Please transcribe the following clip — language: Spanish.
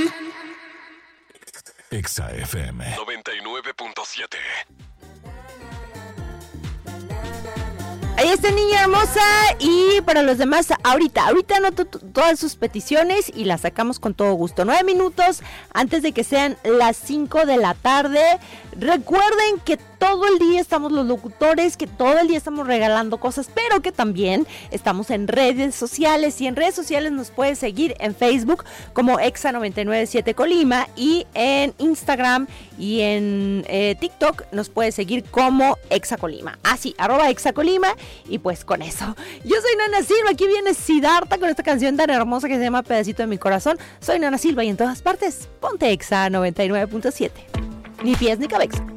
Exa FM 99.7. Ahí está, niña hermosa. Y para los demás, ahorita anoto todas sus peticiones y las sacamos con todo gusto. 9 minutos antes de que sean las 5 de la tarde. Recuerden que todo el día estamos los locutores, que todo el día estamos regalando cosas, pero que también estamos en redes sociales. Y en redes sociales nos puedes seguir en Facebook como Exa 997 Colima, y en Instagram y en TikTok nos puedes seguir como Exa Colima. Así, @Exa Colima. Y pues con eso, yo soy Nana Silva. Aquí viene Siddhartha con esta canción tan hermosa que se llama Pedacito de mi corazón. Soy Nana Silva y en todas partes ponte Exa 99.7. Ni pies ni cabeza.